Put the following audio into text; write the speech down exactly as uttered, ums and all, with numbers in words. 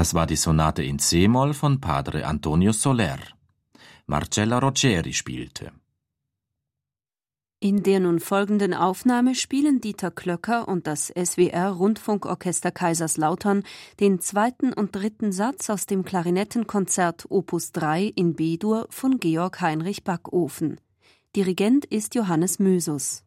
Das war die Sonate in C-Moll von Padre Antonio Soler. Marcella Rogeri spielte. In der nun folgenden Aufnahme spielen Dieter Klöcker und das S W R-Rundfunkorchester Kaiserslautern den zweiten und dritten Satz aus dem Klarinettenkonzert Opus drei in B-Dur von Georg Heinrich Backofen. Dirigent ist Johannes Mösus.